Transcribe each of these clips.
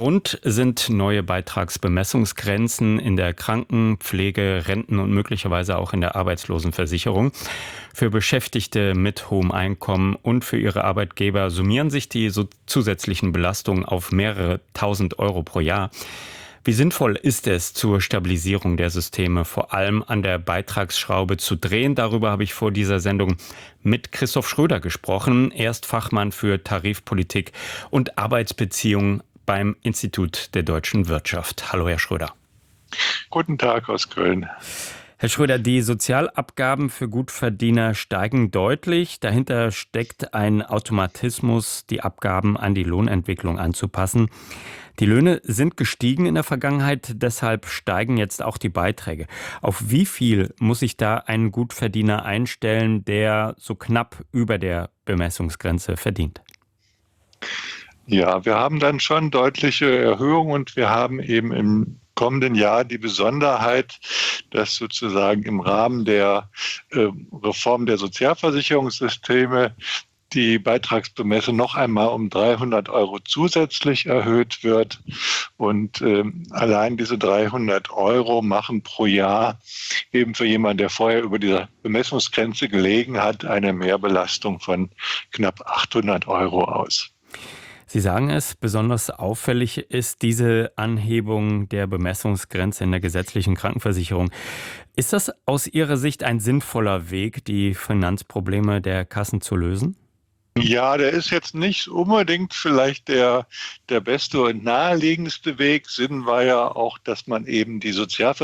Und sind neue Beitragsbemessungsgrenzen in der Krankenpflege, Renten- und möglicherweise auch in der Arbeitslosenversicherung. Für Beschäftigte mit hohem Einkommen und für ihre Arbeitgeber summieren sich die zusätzlichen Belastungen auf mehrere tausend Euro pro Jahr. Wie sinnvoll ist es, zur Stabilisierung der Systeme vor allem an der Beitragsschraube zu drehen? Darüber habe ich vor dieser Sendung mit Christoph Schröder gesprochen. Er ist Fachmann für Tarifpolitik und Arbeitsbeziehungen beim Institut der deutschen Wirtschaft. Hallo, Herr Schröder. Guten Tag aus Köln. Herr Schröder, die Sozialabgaben für Gutverdiener steigen deutlich. Dahinter steckt ein Automatismus, die Abgaben an die Lohnentwicklung anzupassen. Die Löhne sind gestiegen in der Vergangenheit, deshalb steigen jetzt auch die Beiträge. Auf wie viel muss sich da ein Gutverdiener einstellen, der so knapp über der Bemessungsgrenze verdient? Ja, wir haben dann schon deutliche Erhöhungen und wir haben eben im kommenden Jahr die Besonderheit, dass sozusagen im Rahmen der Reform der Sozialversicherungssysteme die Beitragsbemessung noch einmal um 300 Euro zusätzlich erhöht wird. Und allein diese 300 Euro machen pro Jahr eben für jemanden, der vorher über dieser Bemessungsgrenze gelegen hat, eine Mehrbelastung von knapp 800 Euro aus. Sie sagen es, besonders auffällig ist diese Anhebung der Bemessungsgrenze in der gesetzlichen Krankenversicherung. Ist das aus Ihrer Sicht ein sinnvoller Weg, die Finanzprobleme der Kassen zu lösen? Ja, der ist jetzt nicht unbedingt vielleicht der beste und naheliegendste Weg. Sinn war ja auch, dass man eben die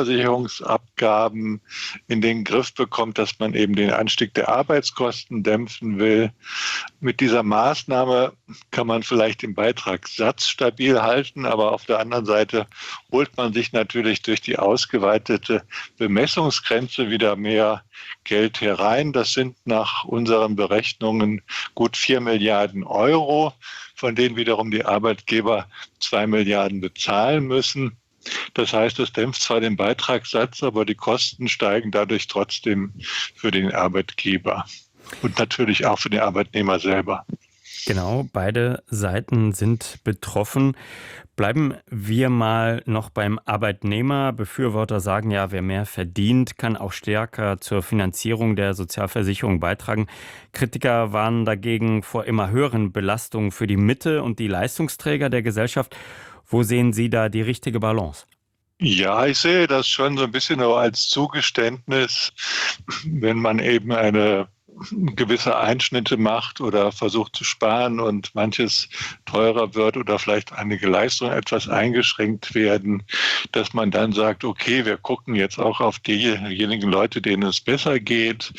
Sozialversicherungsabgaben in den Griff bekommt, dass man eben den Anstieg der Arbeitskosten dämpfen will. Mit dieser Maßnahme kann man vielleicht den Beitragssatz stabil halten, aber auf der anderen Seite holt man sich natürlich durch die ausgeweitete Bemessungsgrenze wieder mehr Geld herein. Das sind nach unseren Berechnungen gut 4 Milliarden Euro, von denen wiederum die Arbeitgeber 2 Milliarden bezahlen müssen. Das heißt, es dämpft zwar den Beitragssatz, aber die Kosten steigen dadurch trotzdem für den Arbeitgeber und natürlich auch für den Arbeitnehmer selber. Genau, beide Seiten sind betroffen. Bleiben wir mal noch beim Arbeitnehmer. Befürworter sagen ja, wer mehr verdient, kann auch stärker zur Finanzierung der Sozialversicherung beitragen. Kritiker warnen dagegen vor immer höheren Belastungen für die Mitte und die Leistungsträger der Gesellschaft. Wo sehen Sie da die richtige Balance? Ja, ich sehe das schon so ein bisschen auch als Zugeständnis, wenn man eben eine gewisse Einschnitte macht oder versucht zu sparen und manches teurer wird oder vielleicht einige Leistungen etwas eingeschränkt werden, dass man dann sagt, okay, wir gucken jetzt auch auf diejenigen Leute, denen es besser geht.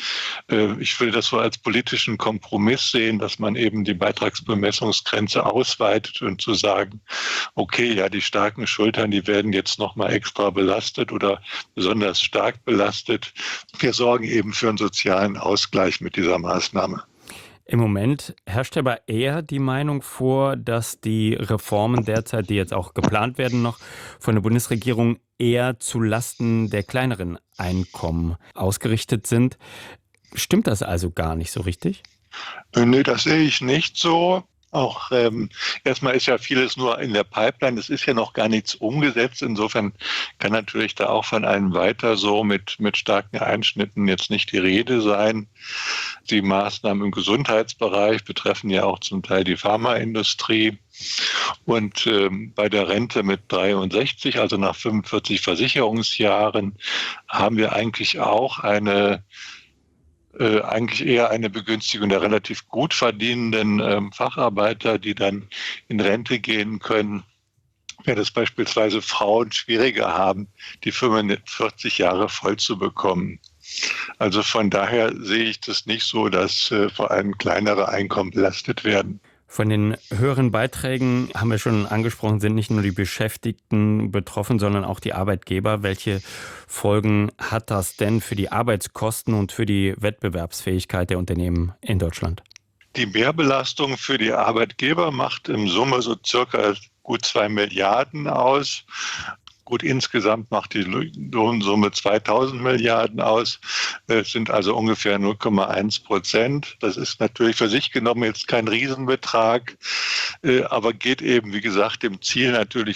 Ich will das so als politischen Kompromiss sehen, dass man eben die Beitragsbemessungsgrenze ausweitet und zu sagen, okay, ja, die starken Schultern, die werden jetzt nochmal extra belastet oder besonders stark belastet. Wir sorgen eben für einen sozialen Ausgleich mit dieser Maßnahme. Im Moment herrscht aber eher die Meinung vor, dass die Reformen derzeit, die jetzt auch geplant werden, noch von der Bundesregierung eher zu Lasten der kleineren Einkommen ausgerichtet sind. Stimmt das also gar nicht so richtig? Nee, das sehe ich nicht so. Auch erstmal ist ja vieles nur in der Pipeline. Es ist ja noch gar nichts umgesetzt. Insofern kann natürlich da auch von einem weiter so mit starken Einschnitten jetzt nicht die Rede sein. Die Maßnahmen im Gesundheitsbereich betreffen ja auch zum Teil die Pharmaindustrie. Und bei der Rente mit 63, also nach 45 Versicherungsjahren, haben wir eigentlich auch eigentlich eher eine Begünstigung der relativ gut verdienenden Facharbeiter, die dann in Rente gehen können. Während es beispielsweise Frauen schwieriger haben, die 45 Jahre voll zu bekommen. Also von daher sehe ich das nicht so, dass vor allem kleinere Einkommen belastet werden. Von den höheren Beiträgen, haben wir schon angesprochen, sind nicht nur die Beschäftigten betroffen, sondern auch die Arbeitgeber. Welche Folgen hat das denn für die Arbeitskosten und für die Wettbewerbsfähigkeit der Unternehmen in Deutschland? Die Mehrbelastung für die Arbeitgeber macht im Summe so circa gut 2 Milliarden aus. Gut, insgesamt macht die Lohnsumme 2000 Milliarden aus. Es sind also ungefähr 0,1%. Das ist natürlich für sich genommen jetzt kein Riesenbetrag, aber geht eben, wie gesagt, dem Ziel natürlich